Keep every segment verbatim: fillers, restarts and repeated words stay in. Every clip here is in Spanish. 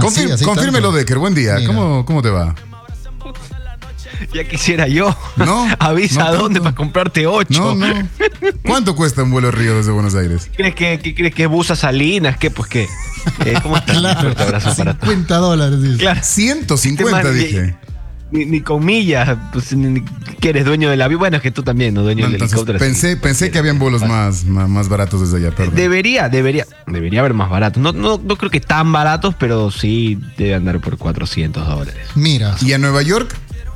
Confir- sí, así confírmelo, tanto. Decker. Buen día. ¿Cómo, ¿Cómo te va? Ya quisiera yo. No. Avisa no a dónde tanto. para comprarte ocho. No, no. ¿Cuánto cuesta un vuelo Río desde Buenos Aires? ¿Crees que, que, crees que busa Salinas? ¿Qué? Pues qué. Eh, ¿Cómo estás? Claro, Fuerte abrazo para todos. cincuenta dólares. Dice. Claro. ciento cincuenta, Este man, dije. Ni, ni con millas, pues, ni, ni- que eres dueño del avión. Bueno, es que tú también, ¿no? Dueño No, del entonces, helicóptero. pensé, así. pensé que habían vuelos más, más, más baratos desde allá, perdón. Debería, debería, debería haber más baratos. No, no, no creo que tan baratos, pero sí debe andar por cuatrocientos dólares. Mira, ¿Y a Nueva York?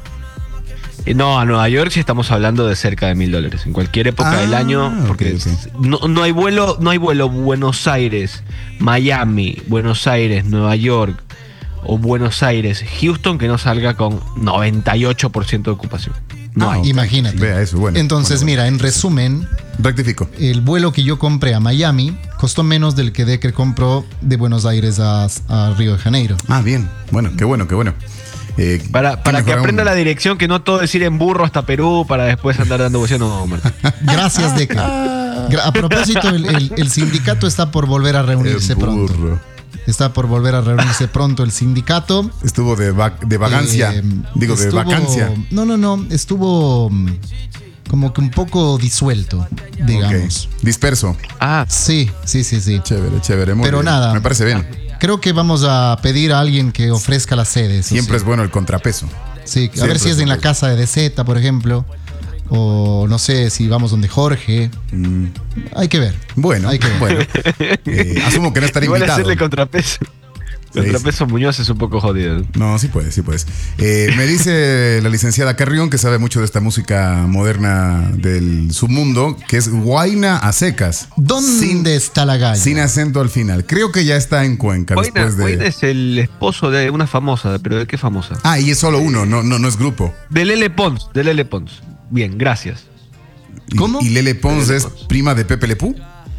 Eh, No, a Nueva York sí estamos hablando de cerca de mil dólares. En cualquier época Ah, del año, porque ok, ok. No, no hay vuelo, no hay vuelo Buenos Aires, Miami, Buenos Aires, Nueva York o Buenos Aires, Houston que no salga con noventa y ocho por ciento de ocupación. No Ah, hay. ok. imagínate. Vea eso, bueno. Entonces, bueno, mira, en resumen, Rectifico. el vuelo que yo compré a Miami costó menos del que Decker compró de Buenos Aires a, a Río de Janeiro. Ah, bien. Bueno, qué bueno, qué bueno. Eh, Para, qué para que mejor aprenda aún. la dirección, que no todo es ir en burro hasta Perú para después andar dando vueltas. No, Martín. Gracias, Decker. Gra- A propósito, el, el- el sindicato está por volver a reunirse El burro. pronto. Está por volver a reunirse pronto el sindicato. Estuvo de, va- de vagancia. Eh, Digo, de estuvo- vacancia. No, no, no. Estuvo mm, como que un poco disuelto, digamos. Ok. Disperso. Ah, Sí, sí, sí, sí. Chévere, chévere. Muy Pero bien. nada. Me parece bien. Creo que vamos a pedir a alguien que ofrezca la sede. eso Siempre sí. es bueno el contrapeso. Sí, a siempre ver si es en la siempre. casa de D Z, por ejemplo. O no sé si vamos donde Jorge. Mm, Hay que ver. Bueno, Hay que ver. bueno. Eh, asumo que no estará igual invitado. hacerle contrapeso. Sí, Contrapeso Muñoz es un poco jodido. No, sí puedes, sí puedes. Eh, me dice la licenciada Carrión, que sabe mucho de esta música moderna del submundo, que es Huayna a secas. ¿Dónde Sin, está la galla? sin acento al final. Creo que ya está en Cuenca Huayna, después de... Huayna es el esposo de una famosa, pero ¿de qué famosa? Ah, y es solo uno, no, no, no es grupo. De Lele Pons, de Lele Pons. Bien, gracias. Y- ¿Cómo? ¿Y Lele Pons Lele es Pons. prima de Pepe Le Pew?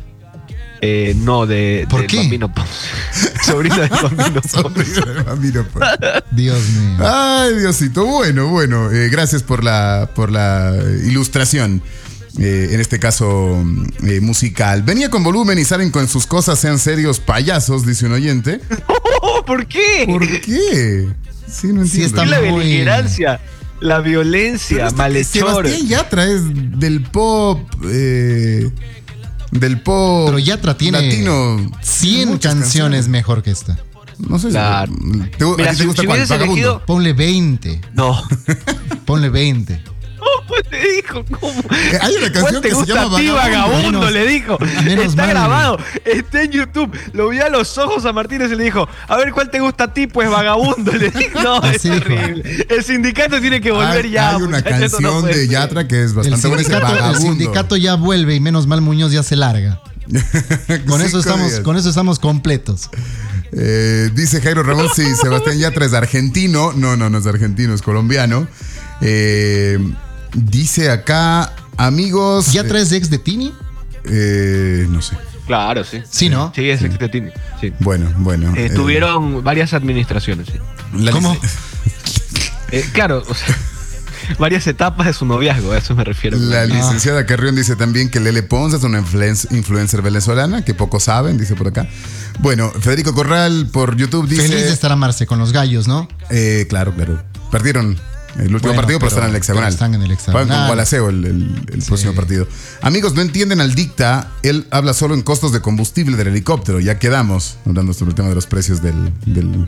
Eh, no, de, ¿Por del qué? Bambino Pons. Sobrina del Bambino Pons. Sobrina del Bambino Pons. Dios mío. Ay, Diosito. Bueno, bueno. eh, gracias por la, por la ilustración. eh, en este caso eh, musical. Venía con volumen y salen con sus cosas, sean serios payasos, dice un oyente. Oh, ¿por qué? ¿Por qué? Sí, no Sí, entiendo. está ¿Qué la muy- beligerancia? La Pero violencia, este- malhechor. Sebastián Yatra es del pop. eh, del pop. Pero Yatra tiene latino. cien Muchas canciones mejor que esta. No sé Claro. si. ¿te, Mira, ¿A ti si- te gusta si cuál? hubieses Vagabundo. elegido- Ponle veinte. No. Ponle veinte. ¿Cómo le dijo? ¿Cómo? Eh, hay una canción ¿Cuál te que se gusta llama a ti, Vagabundo? vagabundo? Menos- le dijo. menos Está mal. grabado. Está en YouTube. Lo vi a los ojos a Martínez y le dijo, a ver, ¿cuál te gusta a ti? Pues vagabundo. Le dijo, no, es Así dijo. terrible. El sindicato tiene que volver Hay, ya. hay una muchachos, esto no canción puede de ser. Yatra que es El bastante buena. dice sindicato, el Vagabundo. sindicato ya vuelve y menos mal Muñoz ya se larga. Con eso Cinco estamos, días. con eso estamos completos. Eh, dice Jairo Ramón, sí, Sebastián Yatra es argentino. No, no, no es argentino, es colombiano. Eh, dice acá, amigos. ¿Ya traes ex de Tini? eh, no sé. Claro, sí. Sí, ¿no? Sí, es el que tiene. Sí. Bueno, bueno. Eh, eh, tuvieron varias administraciones. Sí. la ¿Cómo? lic- Eh, claro, o sea, varias etapas de su noviazgo, a eso me refiero. La Ah. licenciada Carrión dice también que Lele Pons es una influen- influencer venezolana, que pocos saben, dice por acá. Bueno, Federico Corral por YouTube dice... Feliz de estar a Marce con los gallos, ¿no? Eh, claro, claro. Perdieron el último Bueno, partido, pero, pero- están en el hexagonal. pero están en el hexagonal. Juegan con Gualaceo el, el- el Sí. próximo partido. Amigos, no entienden al dicta. Él habla solo en costos de combustible del helicóptero. Ya quedamos hablando sobre el tema de los precios del. del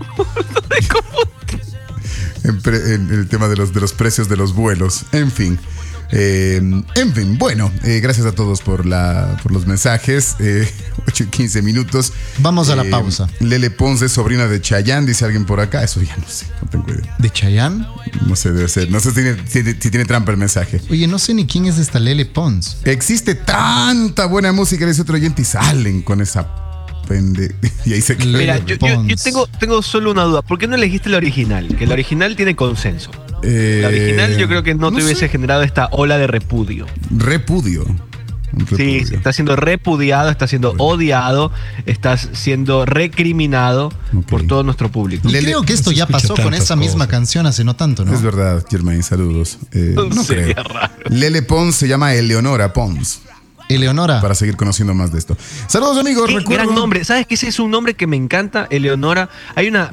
en, pre- en el tema de los, de los precios de los vuelos. En fin. Eh, en fin, bueno, eh, gracias a todos por, la, por los mensajes. Eh, ocho y quince minutos. Vamos a la Eh, pausa. Lele Ponce, sobrina de Chayanne, dice alguien por acá. Eso ya no sé, no tengo idea. ¿De Chayanne? No sé, debe ser. No sé si tiene, si- si tiene trampa el mensaje. Oye, no sé ni quién es esta Lele Pons. Existe tanta buena música, dice otro oyente, y salen con esa pende. Y ahí se queda. Mira, Lele yo, yo- yo Pons. tengo, tengo solo una duda. ¿Por qué no elegiste la original? Que la original tiene consenso. Eh, La original yo creo que no, te sé. hubiese generado esta ola de repudio. Repudio. Un Sí, repudio. está siendo repudiado, está siendo odiado, estás siendo recriminado Ok. por todo nuestro público. Y Lele- creo que no esto se ya escucha pasó con tantas esta misma cosas. canción hace no tanto, ¿no? Es verdad, Germain, saludos. Eh, no Sería creo. raro. Lele Pons se llama Eleonora Pons. Eleonora. Para seguir conociendo más de esto. Saludos, amigos. Qué Recuerdo- gran nombre. ¿Sabes que ese es un nombre que me encanta? Eleonora. Hay una